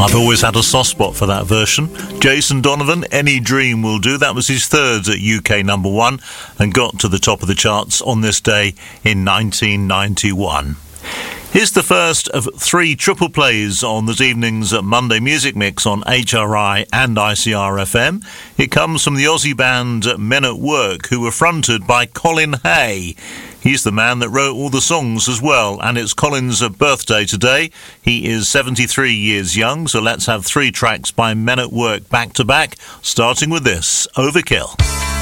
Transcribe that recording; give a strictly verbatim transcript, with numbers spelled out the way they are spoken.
I've always had a soft spot for that version. Jason Donovan, Any Dream Will Do. That was his third at U K number one and got to the top of the charts on this day in nineteen ninety-one. Here's the first of three triple plays on this evening's Monday Music Mix on H R I and I C R F M. It comes from the Aussie band Men at Work, who were fronted by Colin Hay. He's the man that wrote all the songs as well, and it's Colin's birthday today. He is seventy-three years young, so let's have three tracks by Men at Work back to back, starting with this, Overkill.